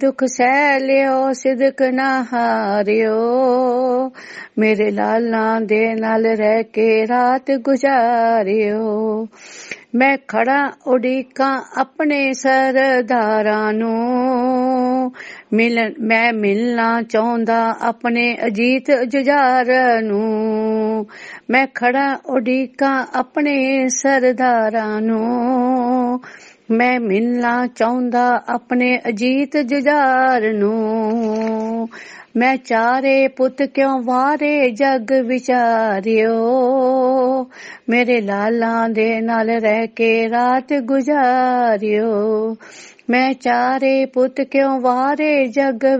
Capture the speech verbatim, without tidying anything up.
ਦੁੱਖ ਸਹਿ ਲਿਓ ਸਿਦਕ ਨਾ ਹਾਰਿਓ। ਮੇਰੇ ਲਾਲਾਂ ਦੇ ਨਾਲ ਰਹਿ ਕੇ ਰਾਤ ਗੁਜ਼ਾਰਿਓ। ਮੈਂ ਖੜਾ ਉਡੀਕਾਂ ਆਪਣੇ ਸਰਦਾਰਾਂ ਨੂੰ, ਮਿਲਣ ਮੈਂ ਮਿਲਣਾ ਚਾਹੁੰਦਾ ਆਪਣੇ ਅਜੀਤ ਜੁਝਾਰ ਨੂੰ। ਮੈਂ ਖੜਾ ਉਡੀਕਾਂ ਆਪਣੇ ਸਰਦਾਰਾਂ ਨੂੰ, ਮੈਂ ਮਿਲਣਾ ਚਾਹੁੰਦਾ ਆਪਣੇ ਅਜੀਤ ਜੁਝਾਰ ਨੂੰ। ਮੈਂ ਚਾਰੇ ਪੁੱਤ ਕਿਉਂ ਵਾਰੇ ਜਗ ਵਿਚਾਰਿਓ। ਮੇਰੇ ਲਾਲਾਂ ਦੇ ਨਾਲ ਰਹਿ ਕੇ ਰਾਤ ਗੁਜ਼ਾਰਿਓ। ਮੈਂ ਚਾਰੇ ਪੁੱਤ ਕਿਉਂ ਵਾਰੇ ਜਗ